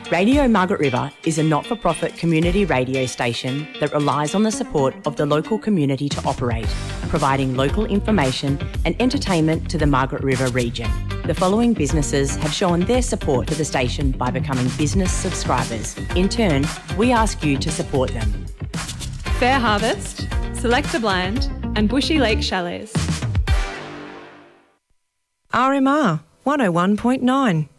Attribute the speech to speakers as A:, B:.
A: Radio Margaret River is a not-for-profit community radio station that relies on the support of the local community to operate, providing local information and entertainment to the Margaret River region. The following businesses have shown their support to the station by becoming business subscribers. In turn, we ask you to support them.
B: Fair Harvest, Selector Blind and Bushy Lake Chalets.
C: RMR 101.9.